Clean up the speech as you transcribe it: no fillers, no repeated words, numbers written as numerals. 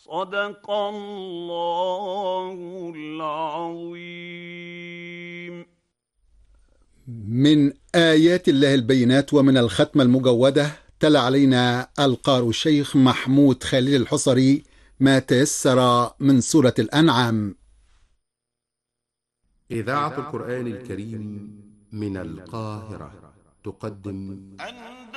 صدق الله العظيم. من آيات الله البينات ومن الختمة المجودة تلا علينا القارئ الشيخ محمود خليل الحصري ما تيسر من سورة الأنعام. إذاعة القرآن الكريم من القاهرة تقدم